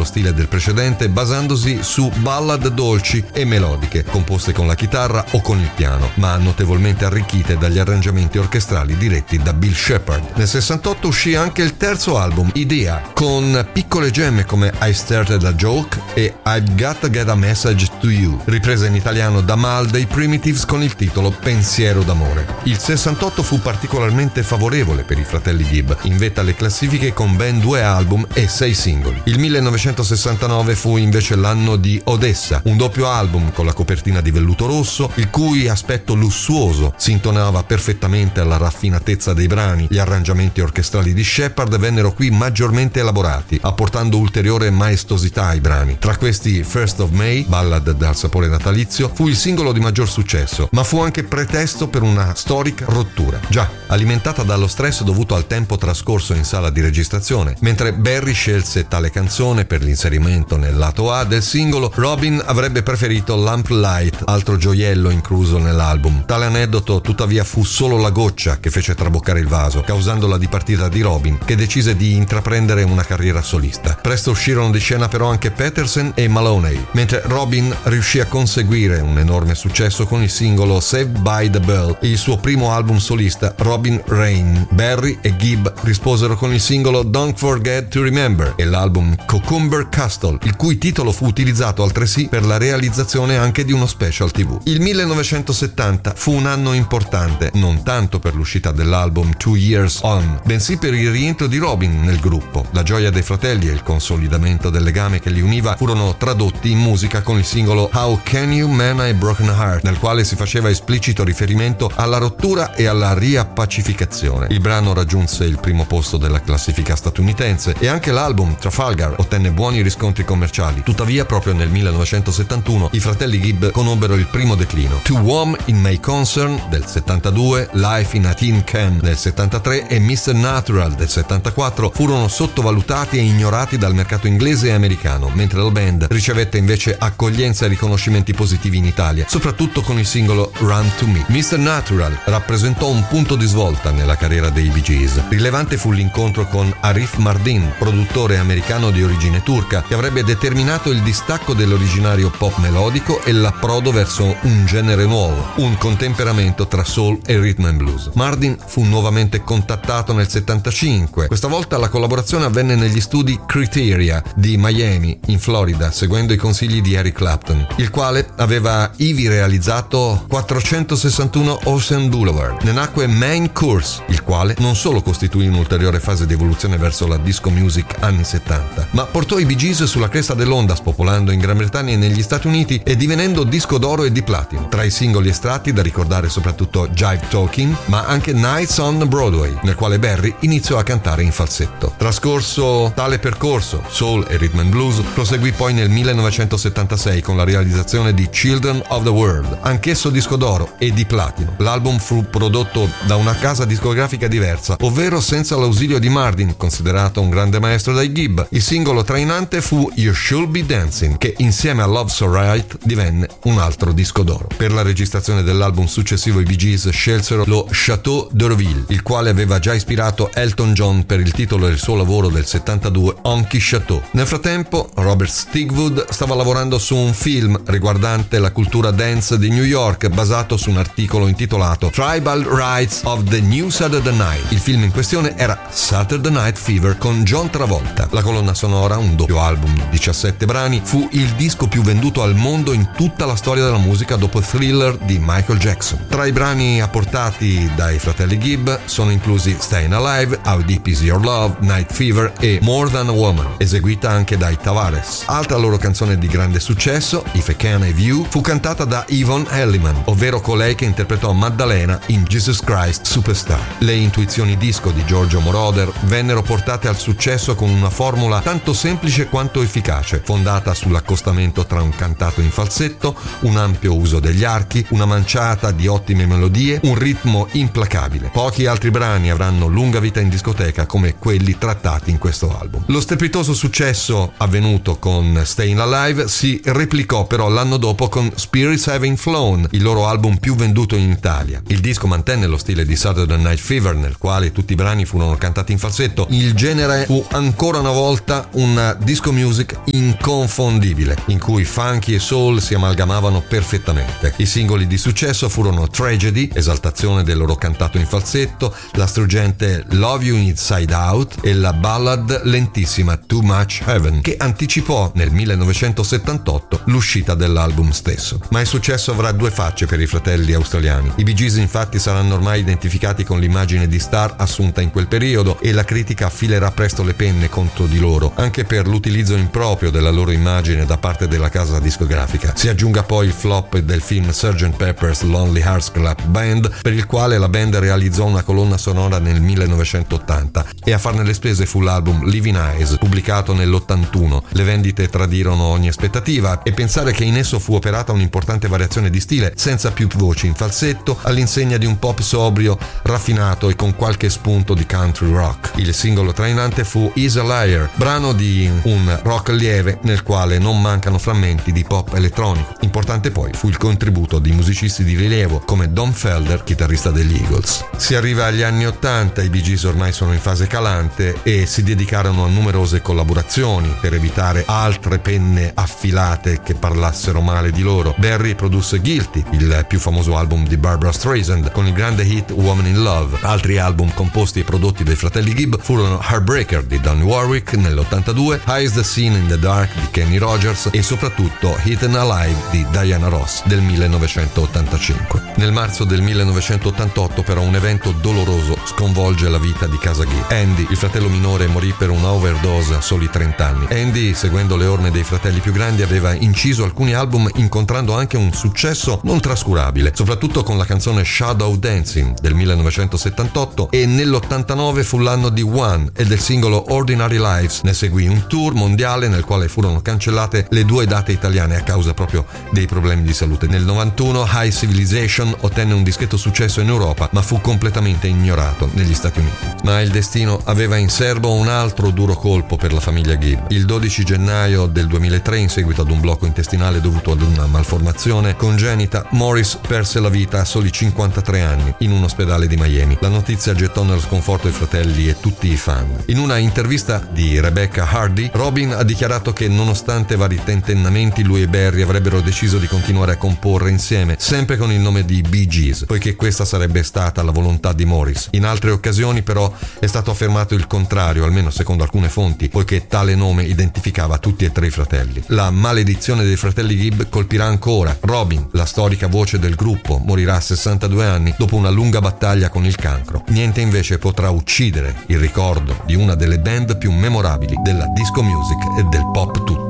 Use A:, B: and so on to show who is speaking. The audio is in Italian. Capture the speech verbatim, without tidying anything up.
A: nello stile del precedente, basandosi su ballad dolci e melodiche, composte con la chitarra o con il piano, ma notevolmente arricchite dagli arrangiamenti orchestrali diretti da Bill Shepherd. Nel sessantotto uscì anche il terzo album, Idea, con piccole gemme come I Started a Joke e I've Got to Get a Message to You, ripresa in italiano da Mal dei Primitives con il titolo Pensiero d'amore. Il sessantotto fu particolarmente favorevole per i fratelli Gibb, in vetta alle classifiche con ben due album e sei singoli. Il millenovecentosessantanove fu invece l'anno di Odessa, un doppio album con la copertina di velluto rosso, il cui aspetto lussuoso si intonava perfettamente alla raffinatezza dei brani. Gli arrangiamenti orchestrali di Shepherd vennero qui maggiormente elaborati, apportando ulteriore maestosità ai brani. Tra questi First of May, ballad dal sapore natalizio, fu il singolo di maggior successo, ma fu anche pretesto per una storica rottura, già alimentata dallo stress dovuto al tempo trascorso in sala di registrazione. Mentre Barry scelse tale canzone per l'inserimento nel lato A del singolo, Robin avrebbe preferito Lamp Light, altro gioiello incluso nell'album. Tale aneddoto tuttavia fu solo la goccia che fece traboccare il vaso, causando la dipartita di Robin, che decise di intraprendere una carriera solista. Presto uscirono di scena però anche Peterson e Maloney, mentre Robin riuscì a conseguire un enorme successo con il singolo Saved by the Bell, il suo primo album solista Robin Rain. Barry e Gibb risposero con il singolo Don't Forget to Remember e l'album Cucumber Castle, il cui titolo fu utilizzato altresì per la realizzazione anche di uno special tivù. Il millenovecentosettanta fu un anno importante, non tanto per l'uscita dell'album Two Years On, bensì per il rientro di Robin nel gruppo. La gioia dei fratelli e il consolidamento del legame che li univa furono tradotti in musica con il singolo How Can You Mend a Broken Heart, nel quale si faceva esplicito riferimento alla rottura e alla riappacificazione. Il brano raggiunse il primo posto della classifica statunitense e anche l'album Trafalgar ottenne buoni riscontri commerciali. Tuttavia, proprio nel millenovecentosettantuno i fratelli Gibb conobbero il primo declino. To Whom It May Concern del settantadue, Life in a Tin Can del settantatré e mister Natural del settantaquattro furono sottovalutati e ignorati dal mercato inglese e americano, mentre la band ricevette invece accoglienza e riconoscimenti positivi in Italia, soprattutto con il singolo Run to Me. mister Natural rappresentò un punto di svolta nella carriera dei Bee Gees. Rilevante fu l'incontro con Arif Mardin, produttore americano di origine turca, che avrebbe determinato il distacco dell'originario pop melodico e l'approdo verso un genere nuovo, un contemperamento tra soul e rhythm and blues. Mardin fu nuovamente contattato nel settantacinque. Questa volta la collaborazione avvenne negli studi Criteria di Miami, in Florida, seguendo i consigli di Eric Clapton, il quale aveva ivi realizzato quattrocentosessantuno Ocean Boulevard. Ne nacque Main Course, il quale non solo costituì un'ulteriore fase di evoluzione verso la disco music anni settanta, ma portò i Bee Gees sulla cresta dell'onda, spopolando in Gran Bretagna e negli Stati Uniti e divenendo disco d'oro e di platino. Tra i singoli estratti da ricordare soprattutto Jive Talking, ma anche Nights on Broadway, nel quale Barry iniziò a cantare in falsetto. Trascorso tale percorso, soul e rhythm and blues, proseguì poi nel millenovecentosettantasei con la realizzazione di Children of the World, anch'esso disco d'oro e di platino. L'album fu prodotto da una casa discografica diversa, ovvero senza l'ausilio di Mardin, considerato un grande maestro dai Gibb. Il singolo trainante fu You Should Be Dancing, che insieme a Love So Right divenne un altro disco d'oro. Per la registrazione dell'album successivo i Bee Gees scelsero lo Chateau d'Orville, il quale aveva già ispirato Elton John per il titolo del suo lavoro del settantadue Honky Chateau. Nel frattempo Robert Stigwood stava lavorando su un film riguardante la cultura dance di New York, basato su un articolo intitolato Tribal Rights of the New Saturday Night. Il film in questione era Saturday Night Fever con John Travolta. La colonna sonora, un doppio album di diciassette brani, fu il disco più venduto al mondo in tutta la storia della musica dopo Thriller di Michael Jackson. Tra i brani apportati dai fratelli Gibb sono inclusi Stayin' Alive, How Deep Is Your Love, Night Fever e More Than a Woman, eseguita anche dai Tavares. Altra loro canzone di grande successo, If I Can Have You, fu cantata da Yvonne Elliman, ovvero colei che interpretò Maddalena in Jesus Christ Superstar. Le intuizioni disco di Giorgio Moroder vennero portate al successo con una formula tanto semplice quanto efficace, fondata sull'accostamento tra un cantato in falsetto, un ampio uso degli archi, una manciata di ottime melodie, un ritmo implacabile. Pochi altri brani avranno lunga vita in discoteca come quelli trattati in questo album. Lo strepitoso successo avvenuto con Stayin' Alive si replicò però l'anno dopo con Spirits Having Flown, il loro album più venduto in Italia. Il disco mantenne lo stile di Saturday Night Fever, nel quale tutti i brani furono cantati in falsetto. Il genere fu ancora una volta un una disco music inconfondibile, in cui funky e soul si amalgamavano perfettamente. I singoli di successo furono Tragedy, esaltazione del loro cantato in falsetto, la struggente Love You Inside Out e la ballad lentissima Too Much Heaven, che anticipò nel millenovecentosettantotto l'uscita dell'album stesso. Ma il successo avrà due facce per i fratelli australiani. I Bee Gees infatti saranno ormai identificati con l'immagine di star assunta in quel periodo e la critica affilerà presto le penne contro di loro, anche per l'utilizzo improprio della loro immagine da parte della casa discografica. Si aggiunga poi il flop del film sergeant Pepper's Lonely Hearts Club Band, per il quale la band realizzò una colonna sonora nel millenovecentottanta, e a farne le spese fu l'album Living Eyes, pubblicato nell'ottantuno. Le vendite tradirono ogni aspettativa, e pensare che in esso fu operata un'importante variazione di stile, senza più voci in falsetto, all'insegna di un pop sobrio, raffinato e con qualche spunto di country rock. Il singolo trainante fu Is a Liar, brano di un rock lieve nel quale non mancano frammenti di pop elettronico. Importante poi fu il contributo di musicisti di rilievo come Don Felder, chitarrista degli Eagles. Si arriva agli anni ottanta, i Bee Gees ormai sono in fase calante e si dedicarono a numerose collaborazioni per evitare altre penne affilate che parlassero male di loro. Barry produsse Guilty, il più famoso album di Barbra Streisand, con il grande hit Woman in Love. Altri album composti e prodotti dai fratelli Gibb furono Heartbreaker di Donny Warwick nell'ottantadue, High as the Scene in the Dark di Kenny Rogers e soprattutto Eaten Alive di Diana Ross del millenovecentottantacinque. Nel marzo del millenovecentottantotto però un evento doloroso sconvolge la vita di casa Gibb. Andy, il fratello minore, morì per una overdose a soli trenta anni. Andy, seguendo le orme dei fratelli più grandi, aveva inciso alcuni album, incontrando anche un successo non trascurabile, soprattutto con la canzone Shadow Dancing del millenovecentosettantotto, e nell'ottantanove fu l'anno di One e del singolo Ordinary Lives. Ne seguì un tour mondiale nel quale furono cancellate le due date italiane a causa proprio dei problemi di salute. Nel novantuno High Civilization ottenne un discreto successo in Europa, ma fu completamente ignorato negli Stati Uniti. Ma il destino aveva in serbo un altro duro colpo per la famiglia Gibb. Il dodici gennaio del duemilatré, in seguito ad un blocco intestinale dovuto ad una malformazione congenita, Morris perse la vita a soli cinquantatré anni in un ospedale di Miami. La notizia gettò nello sconforto i fratelli e tutti i fan. In una intervista di Rebecca Hardy, Robin ha dichiarato che nonostante vari tentennamenti, lui e Barry avrebbero deciso di continuare a comporre insieme, sempre con il nome di Bee Gees, poiché questa sarebbe stata la volontà di Morris. In altre occasioni però è stato affermato il contrario, almeno secondo alcune fonti, poiché tale nome identificava tutti e tre i fratelli. La maledizione dei fratelli Gibb colpirà ancora. Robin, la storica voce del gruppo, morirà a sessantadue anni dopo una lunga battaglia con il cancro. Niente invece potrà uccidere il ricordo di una delle band più memorabili della disco music e del pop tutto.